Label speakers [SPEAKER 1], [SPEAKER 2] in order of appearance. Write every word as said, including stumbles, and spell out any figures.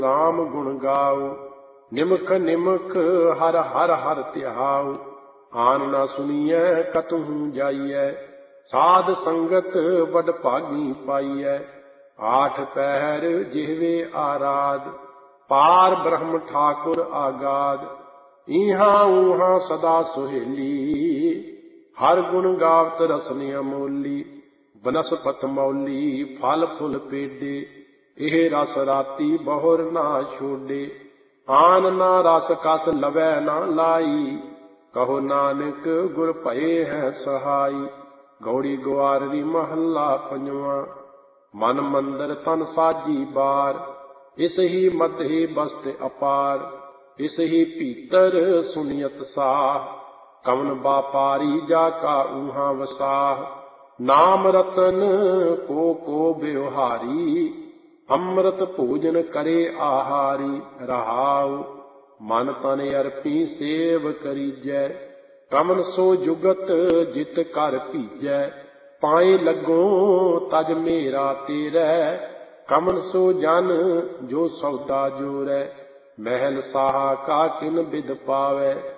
[SPEAKER 1] राम गुण गाओ। निमक निमक हर हर हर तिहाओ। आन न सुनिए कतहु जाइए। साध संगत बड़ भागी पाइए। आठ पहर जिहवे आराध। पार ब्रह्म ठाकुर आगाध। इहाँ उहाँ सदा सुहेली। हर गुण गावत रसन अमोली। बनस्पत मौली फल फुल पेडे। एह रस राती बहुर ना छोडे। आन ना रस कस लवै ना लाई। कहो नानक गुर भये है सहाई। गौड़ी ग्वारवी महला पंजवा। मन मंदिर तन साजी बार। इस ही मध्य बस्त अपार। इस ही भीतर सुनियत साह। कवन बापारी जाका ऊहा वसाह। नाम रतन को को व्यवहारी। अमृत भोजन करे आहारी। रहाउ मन तन अर्पी सेव करीजै। कमन सो जुगत जित कर भीजै। पाए लगो तज मेरा तेरै। कमन सो जन जो सौदा जोरै। महल साहा का किन बिद पावै।